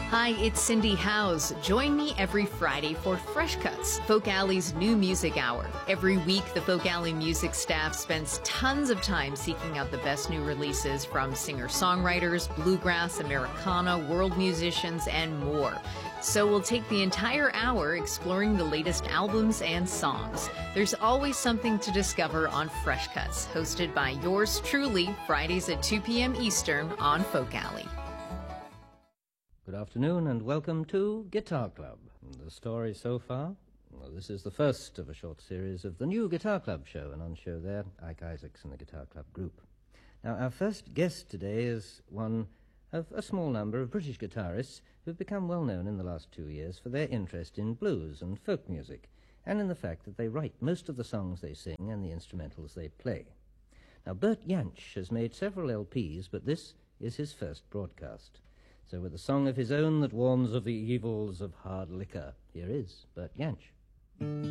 Hi, it's Cindy Howes. Join me every Friday for Fresh Cuts, Folk Alley's new music hour. Every week, the Folk Alley music staff spends tons of time seeking out the best new releases from singer-songwriters, bluegrass, Americana, world musicians, and more. So we'll take the entire hour exploring the latest albums and songs. There's always something to discover on Fresh Cuts, hosted by yours truly, Fridays at 2 p.m. Eastern on Folk Alley. Good afternoon and welcome to Guitar Club. The story so far? Well, this is the first of a short series of the new Guitar Club show, and on show there, Ike Isaacs and the Guitar Club group. Now, our first guest today is one of a small number of British guitarists who've become well known in the last 2 years for their interest in blues and folk music, and in the fact that they write most of the songs they sing and the instrumentals they play. Now, Bert Jansch has made several LPs, but this is his first broadcast. So with a song of his own that warns of the evils of hard liquor, here is Bert Jansch.